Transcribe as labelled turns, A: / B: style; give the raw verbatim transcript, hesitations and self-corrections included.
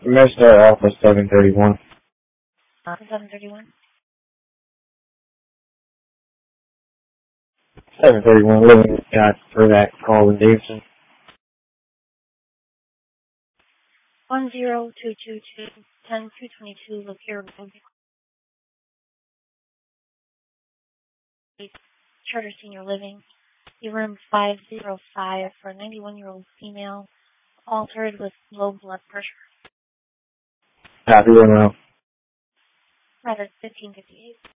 A: Mister Alpha seven thirty-one.
B: Alpha seven thirty-one.
A: seven thirty-one, living got for that call with Davidson.
B: One zero two two two ten two twenty two Lapeer Road. Charter Senior Living. The room five zero five for a ninety-one year old female, altered with low blood pressure.
A: Happy to know.
B: Right at fifteen fifty-eight.